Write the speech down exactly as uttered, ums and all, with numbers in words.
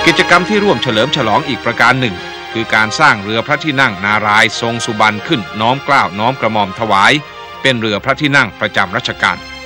กิจกรรมที่ร่วมเฉลิมฉลองอีกประการหนึ่งคือการสร้างเรือพระที่นั่งนารายณ์ทรงสุบรรณขึ้นน้อมเกล้าน้อมกระหม่อมถวายเป็นเรือพระที่นั่งประจำรัชกาล